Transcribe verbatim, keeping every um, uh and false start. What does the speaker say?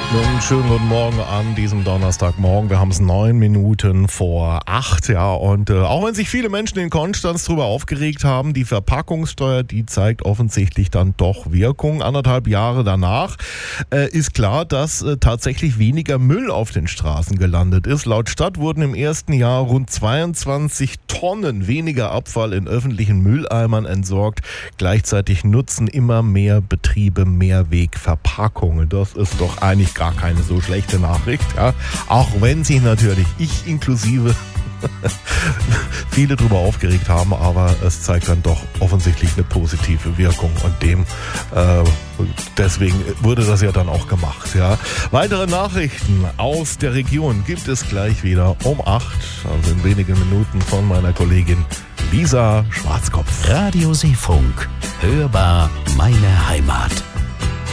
Einen schönen guten Morgen an diesem Donnerstagmorgen. Wir haben es neun Minuten vor acht, ja. Und äh, auch wenn sich viele Menschen in Konstanz darüber aufgeregt haben, die Verpackungssteuer, die zeigt offensichtlich dann doch Wirkung. Anderthalb Jahre danach äh, ist klar, dass äh, tatsächlich weniger Müll auf den Straßen gelandet ist. Laut Stadt wurden im ersten Jahr rund zweiundzwanzig Tonnen weniger Abfall in öffentlichen Mülleimern entsorgt. Gleichzeitig nutzen immer mehr Betriebe Mehrwegverpackungen. Das ist doch eigentlich gar keine so schlechte Nachricht, ja. Auch wenn sich natürlich ich inklusive viele drüber aufgeregt haben, aber es zeigt dann doch offensichtlich eine positive Wirkung und dem äh, deswegen wurde das ja dann auch gemacht, ja. Weitere Nachrichten aus der Region gibt es gleich wieder um acht, also in wenigen Minuten von meiner Kollegin Lisa Schwarzkopf. Radio Seefunk, hörbar meine Heimat.